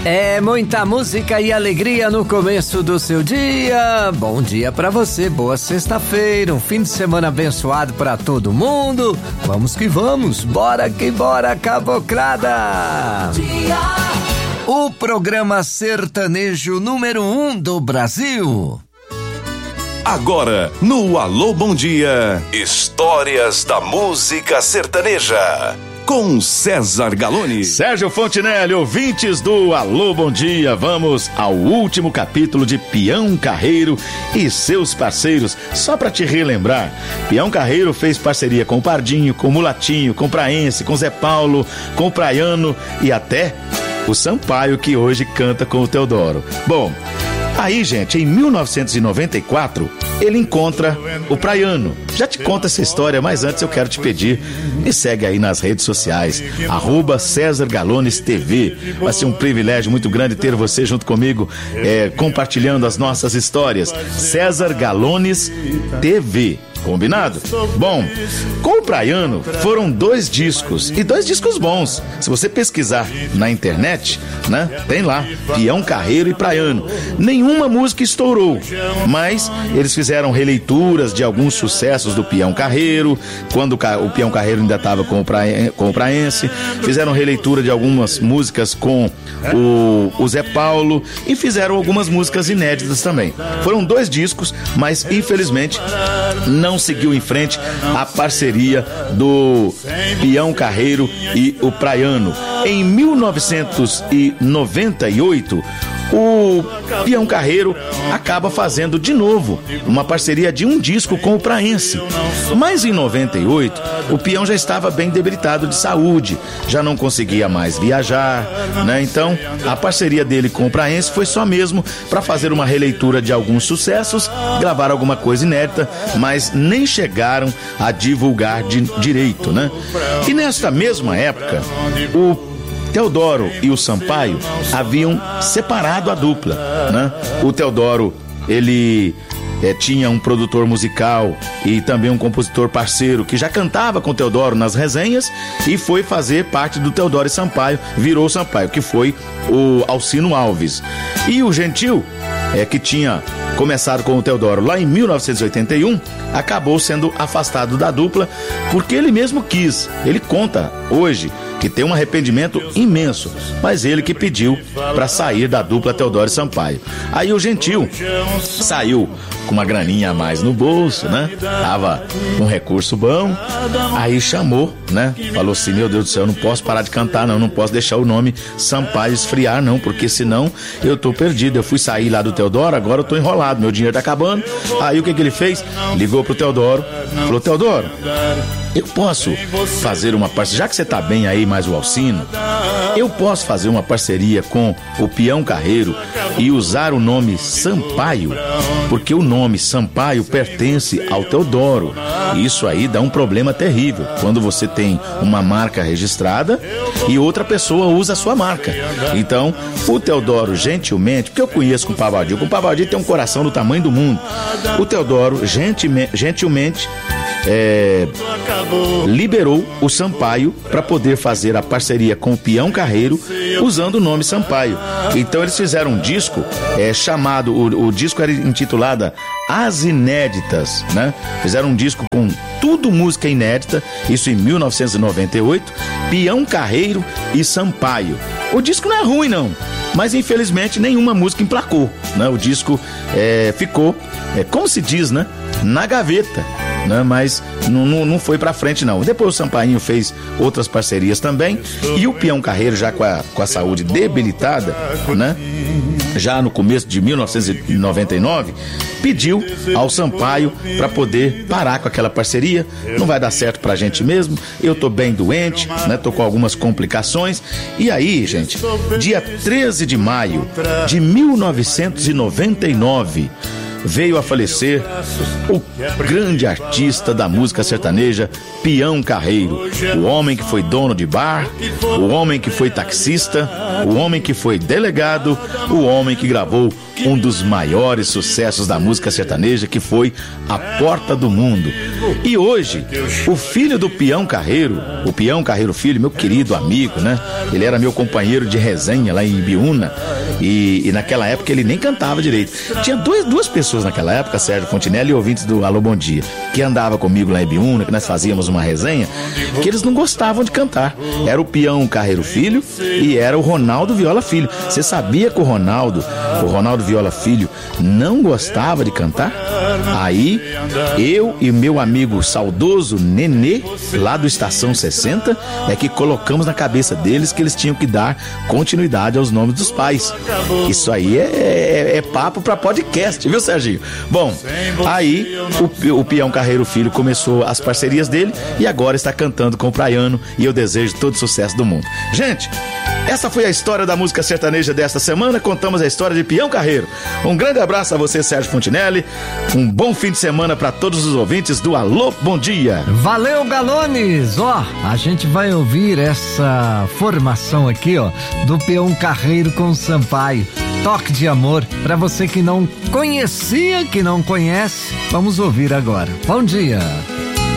É muita música e alegria no começo do seu dia. Bom dia pra você, boa sexta-feira, um fim de semana abençoado pra todo mundo. Vamos que vamos, bora que bora, caboclada! O programa sertanejo número 1 do Brasil. Agora, no Alô Bom Dia, histórias da música sertaneja. Com César Gallone. Sérgio Fontinelli, ouvintes do Alô Bom Dia, vamos ao último capítulo de Peão Carreiro e seus parceiros. Só pra te relembrar, Peão Carreiro fez parceria com o Pardinho, com o Mulatinho, com o Praense, com o Zé Paulo, com o Praiano e até o Sampaio, que hoje canta com o Teodoro. Bom, aí, gente, em 1994, ele encontra o Praiano. Já te conto essa história, mas antes eu quero te pedir, me segue aí nas redes sociais, @César Gallones TV. Vai ser um privilégio muito grande ter você junto comigo, compartilhando as nossas histórias. César Gallones TV. Combinado? Bom, com o Praiano foram 2 discos, e 2 discos bons. Se você pesquisar na internet, né, tem lá, Peão Carreiro e Praiano. Nenhuma música estourou, mas eles fizeram releituras de alguns sucessos do Peão Carreiro, quando o Peão Carreiro ainda estava com o Praense. Fizeram releitura de algumas músicas com o Zé Paulo e fizeram algumas músicas inéditas também. Foram 2 discos, mas infelizmente não seguiu em frente a parceria do Peão Carreiro e o Praiano. Em 1998, o Peão Carreiro acaba fazendo de novo uma parceria de um disco com o Praense. Mas em 98, o Peão já estava bem debilitado de saúde, já não conseguia mais viajar, né? Então, a parceria dele com o Praense foi só mesmo para fazer uma releitura de alguns sucessos, gravar alguma coisa inédita, mas nem chegaram a divulgar direito, né? E nesta mesma época, o Teodoro e o Sampaio haviam separado a dupla, né? O Teodoro, ele tinha um produtor musical e também um compositor parceiro que já cantava com o Teodoro nas resenhas e foi fazer parte do Teodoro e Sampaio, virou o Sampaio, que foi o Alcino Alves. E o Gentil, que tinha começado com o Teodoro lá em 1981, acabou sendo afastado da dupla porque ele mesmo quis. Ele conta hoje que tem um arrependimento imenso, mas ele que pediu para sair da dupla Teodoro e Sampaio. Aí o Gentil saiu com uma graninha a mais no bolso, né? Tava com um recurso bom, aí chamou, né? Falou assim: meu Deus do céu, eu não posso parar de cantar não posso deixar o nome Sampaio esfriar não, porque senão eu tô perdido. Eu fui sair lá do Teodoro, agora eu tô enrolado, meu dinheiro tá acabando. Aí o que ele fez? Ligou pro Teodoro, falou: Teodoro, eu posso fazer uma parceria, já que você tá bem aí, mais o Alcino, eu posso fazer uma parceria com o Peão Carreiro e usar o nome Sampaio, porque o nome Sampaio pertence ao Teodoro. Isso aí dá um problema terrível, quando você tem uma marca registrada e outra pessoa usa a sua marca. Então, o Teodoro gentilmente, porque eu conheço com o Pavadinho tem um coração do tamanho do mundo. O Teodoro gentilmente liberou o Sampaio para poder fazer a parceria com o Peão Carreiro usando o nome Sampaio. Então eles fizeram um disco chamado, o disco era intitulado As Inéditas, né? Fizeram um disco com tudo música inédita, isso em 1998, Peão Carreiro e Sampaio. O disco não é ruim não, mas infelizmente nenhuma música emplacou, né? O disco ficou, como se diz, né, na gaveta, né? Mas não foi pra frente não. Depois o Sampainho fez outras parcerias também, e o Peão Carreiro, já com a saúde debilitada, né, já no começo de 1999, pediu ao Sampaio para poder parar com aquela parceria. Não vai dar certo pra gente mesmo, eu tô bem doente, né, tô com algumas complicações. E aí, gente, dia 13 de maio de 1999, veio a falecer o grande artista da música sertaneja, Peão Carreiro. O homem que foi dono de bar, o homem que foi taxista, o homem que foi delegado, o homem que gravou um dos maiores sucessos da música sertaneja, que foi A Porta do Mundo. E hoje, o filho do Peão Carreiro, o Peão Carreiro Filho, meu querido amigo, né? Ele era meu companheiro de resenha lá em Ibiúna, e naquela época ele nem cantava direito. Tinha duas pessoas naquela época, Sérgio Fontinelli e ouvintes do Alô Bom Dia, que andava comigo lá em Ibiúna, que nós fazíamos uma resenha, que eles não gostavam de cantar. Era o Peão Carreiro Filho e era o Ronaldo Viola Filho. Você sabia que o Ronaldo Viola Filho não gostava de cantar? Aí, eu e meu amigo saudoso Nenê, lá do Estação 60, é que colocamos na cabeça deles que eles tinham que dar continuidade aos nomes dos pais. Isso aí é papo pra podcast, viu, Serginho? Bom, aí o Peão Carreiro Filho começou as parcerias dele e agora está cantando com o Praiano, e eu desejo todo o sucesso do mundo. Gente, essa foi a história da música sertaneja desta semana. Contamos a história de Peão Carreiro. Um grande abraço a você, Sérgio Fontinelli. Um bom fim de semana para todos os ouvintes do Alô Bom Dia. Valeu, Galones. A gente vai ouvir essa formação aqui, do Peão Carreiro com Sampaio. Toque de Amor. Para você que não conhecia, que não conhece, vamos ouvir agora. Bom dia.